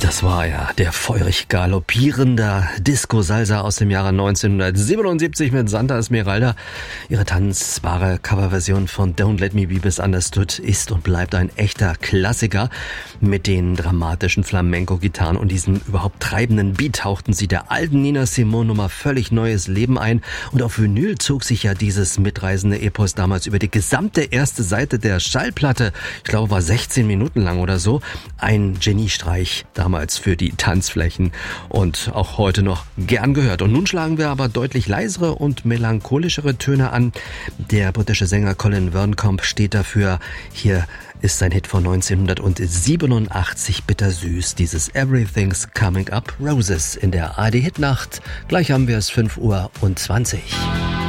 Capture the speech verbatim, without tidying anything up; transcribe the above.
Das war ja der feurig galoppierende Disco-Salsa aus dem Jahre neunzehnhundertsiebenundsiebzig mit Santa Esmeralda. Ihre tanzbare Coverversion von Don't Let Me Be Misunderstood ist und bleibt ein echter Klassiker. Mit den dramatischen Flamenco-Gitarren und diesem überhaupt treibenden Beat hauchten sie der alten Nina Simone Nummer völlig neues Leben ein. Und auf Vinyl zog sich ja dieses mitreisende Epos damals über die gesamte erste Seite der Schallplatte. Ich glaube, war sechzehn Minuten lang oder so. Ein Geniestreich damals für die Tanzflächen und auch heute noch gern gehört. Und nun schlagen wir aber deutlich leisere und melancholischere Töne an. Der britische Sänger Colin Verncamp steht dafür. Hier ist sein Hit von neunzehnhundertsiebenundachtzig bittersüß, dieses Everything's Coming Up Roses in der A R D Hitnacht. Gleich haben wir es fünf Uhr zwanzig.